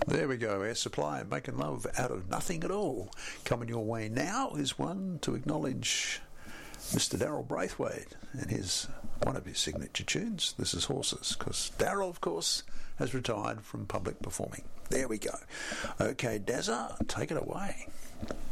There we go, Air Supply, making love out of nothing at all. Coming your way now is one to acknowledge Mr. Daryl Braithwaite and one of his signature tunes. This is Horses, because Daryl, of course, has retired from public performing. There we go. Okay, Dazza, take it away.